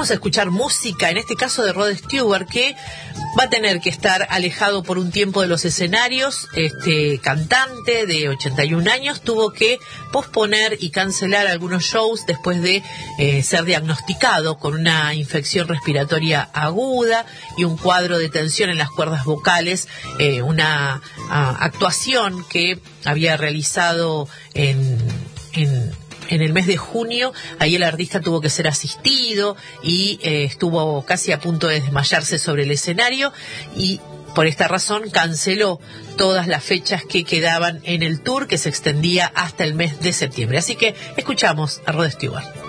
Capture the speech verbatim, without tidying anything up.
vamos a escuchar música, en este caso de Rod Stewart, que va a tener que estar alejado por un tiempo de los escenarios. Este cantante de ochenta y un años tuvo que posponer y cancelar algunos shows después de eh, ser diagnosticado con una infección respiratoria aguda y un cuadro de tensión en las cuerdas vocales, eh, una a, actuación que había realizado en, en En el mes de junio. Ahí el artista tuvo que ser asistido y eh, estuvo casi a punto de desmayarse sobre el escenario, y por esta razón canceló todas las fechas que quedaban en el tour, que se extendía hasta el mes de septiembre. Así que escuchamos a Rod Stewart.